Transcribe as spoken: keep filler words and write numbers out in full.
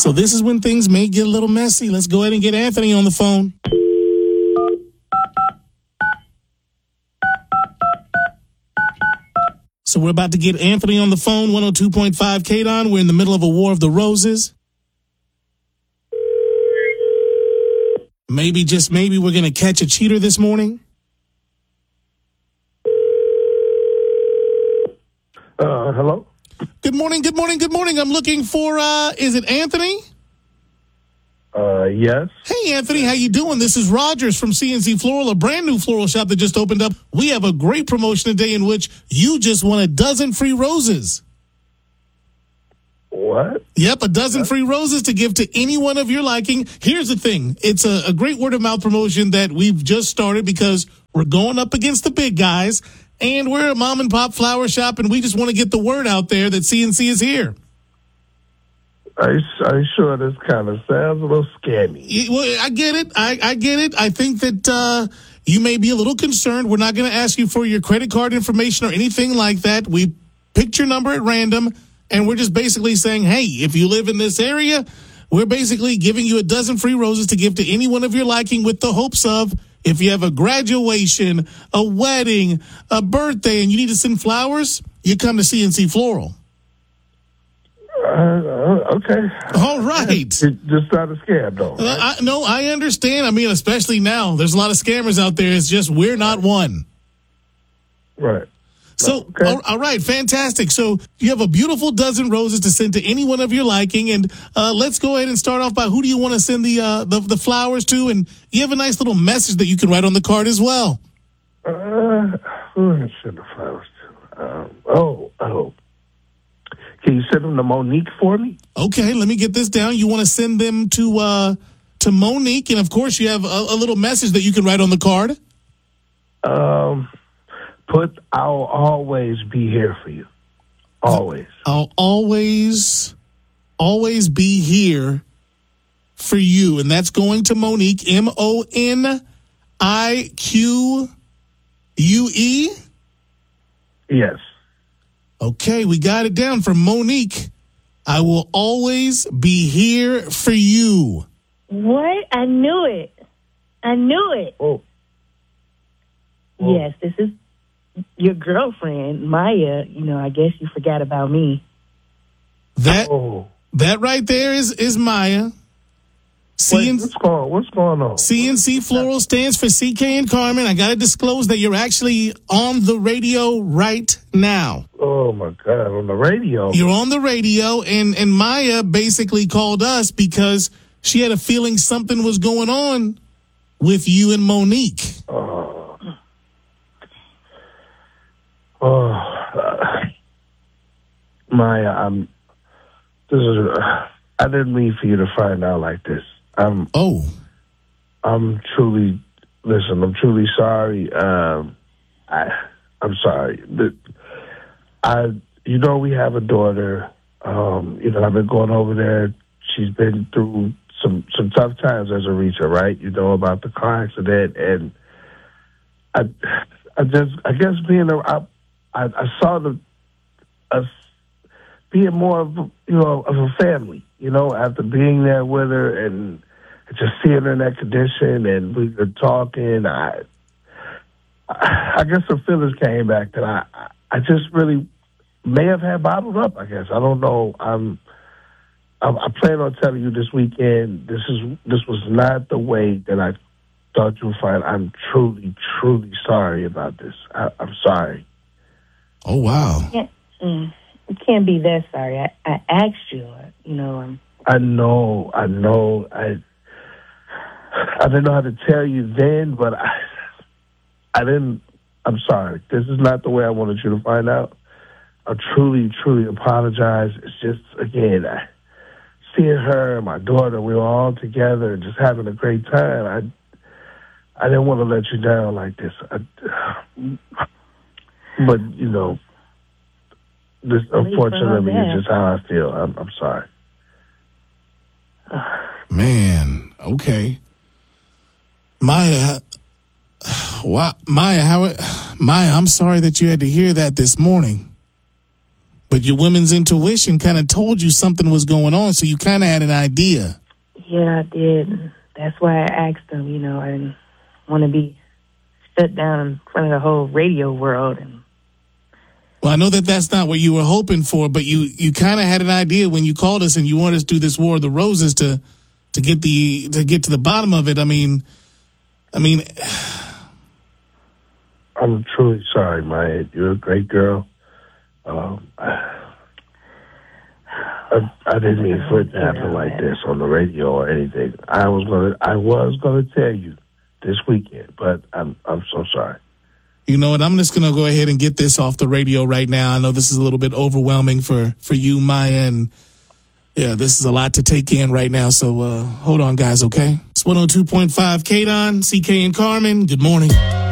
So this is when things may get a little messy. Let's go ahead and get Anthony on the phone. So we're about to get Anthony on the phone, one oh two point five K D O N. We're in the middle of a War of the Roses. Maybe, just maybe, we're going to catch a cheater this morning. Uh, hello? Good morning, good morning, good morning. I'm looking for, uh, is it Anthony? Uh, yes. Hey, Anthony, how you doing? This is Rogers from C N C Floral, a brand new floral shop that just opened up. We have a great promotion today in which you just won a dozen free roses. What? Yep, a dozen free roses to give to anyone of your liking. Here's the thing. It's a, a great word-of-mouth promotion that we've just started because we're going up against the big guys, and we're a mom-and-pop flower shop, and we just want to get the word out there that C N C is here. Are you, are you sure this kind of sounds a little scammy? Yeah, well, I get it. I, I get it. I think that uh, you may be a little concerned. We're not going to ask you for your credit card information or anything like that. We picked your number at random, and we're just basically saying, hey, if you live in this area, we're basically giving you a dozen free roses to give to anyone of your liking with the hopes of, if you have a graduation, a wedding, a birthday, and you need to send flowers, you come to C N C Floral. Uh, okay. All right. It's just not a scam, though. Right? Uh, I, no, I understand. I mean, especially now, there's a lot of scammers out there. It's just we're not one. Right. So, okay. all, all right, fantastic. So you have a beautiful dozen roses to send to anyone of your liking, and uh, let's go ahead and start off by who do you want to send the, uh, the the flowers to, and you have a nice little message that you can write on the card as well. Uh, who do I send the flowers to? Um, oh, oh. Can you send them to Monique for me? Okay, let me get this down. You want to send them to uh, to Monique, and of course you have a, a little message that you can write on the card. Um, put, I'll always be here for you. Always. I'll always, always be here for you. And that's going to Monique, M O N I Q U E? Yes. Okay, we got it down from Monique. I will always be here for you. What? I knew it. I knew it. Oh. Oh. Yes, this is your girlfriend, Maya. You know, I guess you forgot about me. That Oh. that right there is, is Maya. Wait, what's going, what's going on? C N C Floral stands for C K and Carmen. I got to disclose that you're actually on the radio right now. Oh, my God, on the radio. You're on the radio, and, and Maya basically called us because she had a feeling something was going on with you and Monique. Oh. Oh. Uh, Maya, I'm, this is, uh, I didn't mean for you to find out like this. I'm, oh, I'm truly, listen, I'm truly sorry. Um, I, I'm sorry. The, I, you know, we have a daughter. Um, you know, I've been going over there. She's been through some, some tough times as a reacher, right? You know about the car accident, and I, I just, I guess being a, I, I, I saw the, us being more of, you know, of a family. You know, after being there with her and just seeing her in that condition, and we were talking, I, I guess the feelings came back that I, I just really may have had bottled up. I guess I don't know. I'm, I, I plan on telling you this weekend. This is this was not the way that I thought you would find. I'm truly, truly sorry about this. I, I'm sorry. Oh wow. Yeah. Mm. You can't be that sorry. I, I asked you, you know. Um, I know, I know. I I didn't know how to tell you then, but I, I didn't. I'm sorry. This is not the way I wanted you to find out. I truly, truly apologize. It's just, again, I, seeing her and my daughter, we were all together and just having a great time. I, I didn't want to let you down like this. I, but, you know, this, unfortunately, is just how I feel. I'm, I'm sorry. Man, okay. Maya, why, Maya, how, Maya, I'm sorry that you had to hear that this morning. But your women's intuition kind of told you something was going on, so you kind of had an idea. Yeah, I did. That's why I asked him, you know, I didn't want to be shut down in front of the whole radio world. And Well, I know that that's not what you were hoping for, but you, you kind of had an idea when you called us and you wanted us to do this War of the Roses to to get the to get to the bottom of it. I mean, I mean, I'm truly sorry, Maya. You're a great girl. Um, I, I, I didn't mean for it to happen like this on the radio or anything. I was gonna, I was gonna tell you this weekend, but I'm, I'm so sorry. You know what? I'm just gonna go ahead and get this off the radio right now. I know this is a little bit overwhelming for for you, Maya, and yeah, this is a lot to take in right now. So uh, hold on, guys. Okay, it's one oh two point five K D O N, C K and Carmen. Good morning.